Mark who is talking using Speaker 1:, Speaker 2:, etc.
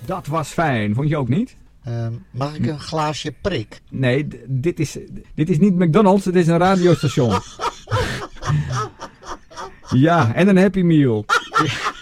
Speaker 1: Dat was fijn, vond je ook niet?
Speaker 2: Mag ik een glaasje prik?
Speaker 1: Nee, dit is niet McDonald's, het is een radiostation. Ja, en een Happy Meal.